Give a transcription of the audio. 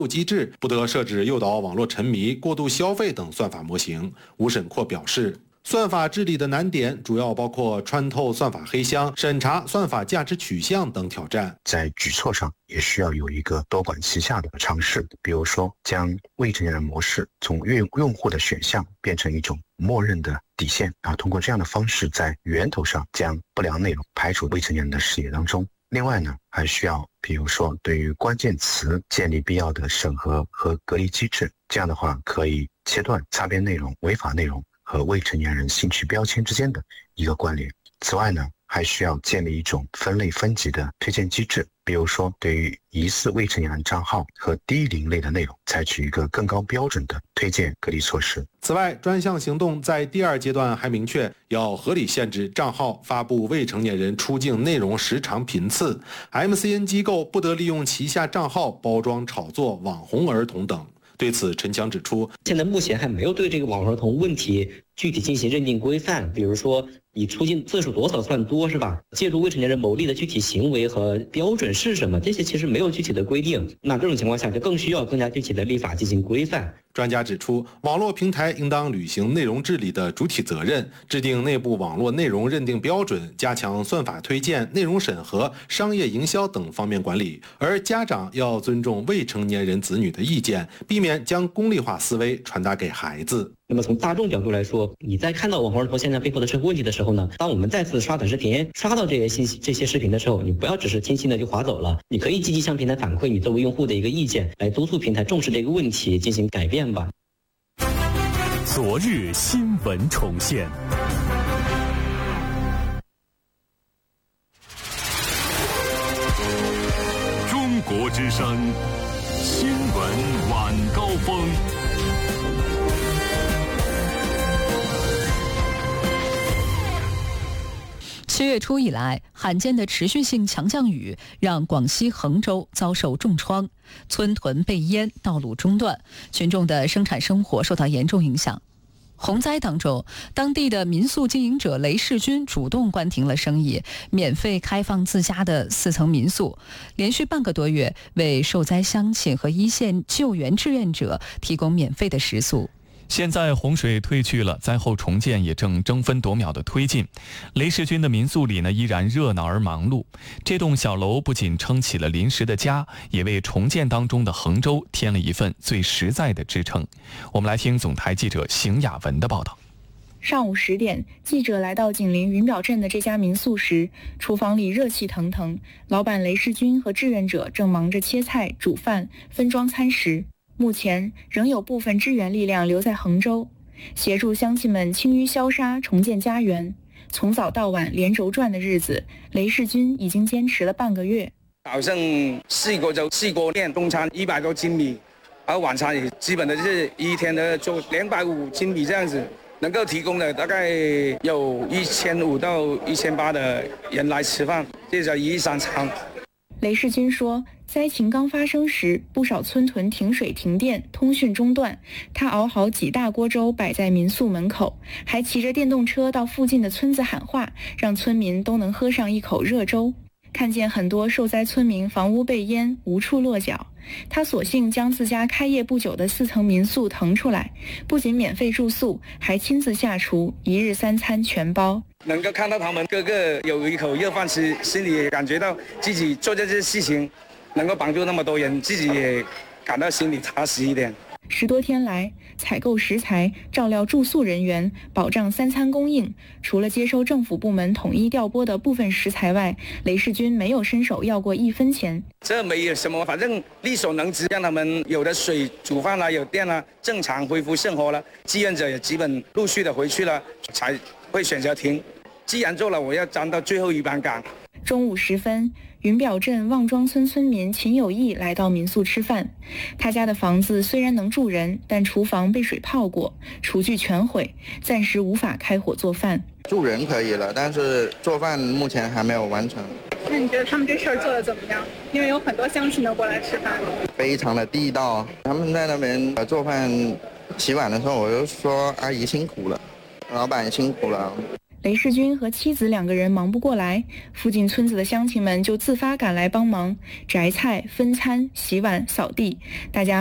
机制，不得设置诱导网络沉迷、过度消费等算法模型。吴审阔表示，算法治理的难点主要包括穿透算法黑箱、审查算法价值取向等挑战。 在举措上也需要有一个多管齐下的尝试，比如说将未成年人模式从用户的选项变成一种默认的底线，通过这样的方式在源头上将不良内容排除未成年人的视野当中。另外呢，还需要比如说对于关键词建立必要的审核和隔离机制，这样的话可以切断擦边内容、违法内容和未成年人兴趣标签之间的一个关联。此外呢，还需要建立一种分类分级的推荐机制，比如说对于疑似未成年人账号和低龄类的内容，采取一个更高标准的推荐隔离措施。 此外，专项行动在第2阶段还明确要合理限制账号发布未成年人出境内容时长频次， MCN 机构不得利用旗下账号包装炒作网红儿童等。对此，陈强指出， 现在目前还没有对这个网红儿童问题具体进行认定规范，比如说你出境次数多少算多，是吧？借助未成年人牟利的具体行为和标准是什么，这些其实没有具体的规定。那这种情况下就更需要更加具体的立法进行规范。 专家指出，网络平台应当履行内容治理的主体责任，制定内部网络内容认定标准，加强算法推荐、内容审核、商业营销等方面管理。而家长要尊重未成年人子女的意见，避免将功利化思维传达给孩子。 那么从大众角度来说，你在看到网红儿童现在背后的社会问题的时候呢，当我们再次刷短视频、刷到这些信息、这些视频的时候，你不要只是轻轻的就划走了，你可以积极向平台反馈你作为用户的一个意见，来督促平台重视这个问题，进行改变吧。 昨日新闻重现。中国之声新闻晚高峰。 7月初以来，罕见的持续性强降雨让广西衡州遭受重创，村屯被淹，道路中断，群众的生产生活受到严重影响。洪灾当中，当地的民宿经营者雷世军主动关停了生意，免费开放自家的4层民宿，连续半个多月为受灾乡亲和一线救援志愿者提供免费的食宿。 现在洪水退去了，灾后重建也正争分夺秒地推进。雷世军的民宿里呢，依然热闹而忙碌。这栋小楼不仅撑起了临时的家，也为重建当中的衡州添了一份最实在的支撑。我们来听总台记者邢雅文的报道。 上午10点，记者来到紧邻云表镇的这家民宿时，厨房里热气腾腾，老板雷世军和志愿者正忙着切菜、煮饭、分装餐食。目前仍有部分支援力量留在衡州，协助乡亲们清淤消杀，重建家园。从早到晚连轴转的日子，雷世军已经坚持了半个月。 早上4锅粥4锅面，中餐100多斤米，而晚餐也基本的就是一天的就250斤米这样子，能够提供的大概有1500到1800的人来吃饭，这叫一日3餐。 雷世军说，灾情刚发生时，不少村屯停水停电，通讯中断。他熬好几大锅粥摆在民宿门口，还骑着电动车到附近的村子喊话，让村民都能喝上一口热粥。看见很多受灾村民房屋被淹，无处落脚，他索性将自家开业不久的4层民宿腾出来，不仅免费住宿，还亲自下厨，一日3餐全包。 能够看到他们个个有一口热饭吃，心里也感觉到自己做这些事情能够帮助那么多人，自己也感到心里踏实一点。 10多天来，采购食材、照料住宿人员，保障3餐供应。除了接收政府部门统一调拨的部分食材外，雷世军没有伸手要过1分钱。 这没有什么，反正力所能及，让他们有的水煮饭了，有电了，正常恢复生活了。志愿者也基本陆续的回去了，才会选择停。既然做了，我要站到最后一班岗。 中午时分，云表镇望庄村村民秦有义来到民宿吃饭。他家的房子虽然能住人，但厨房被水泡过，厨具全毁，暂时无法开火做饭。 住人可以了，但是做饭目前还没有完成。 那你觉得他们这事儿做得怎么样？因为有很多乡亲都过来吃饭。 非常的地道。他们在那边做饭洗碗的时候，我就说阿姨辛苦了，老板辛苦了。 雷世军和妻子2个人忙不过来，附近村子的乡亲们就自发赶来帮忙摘菜、分餐、洗碗、扫地，大家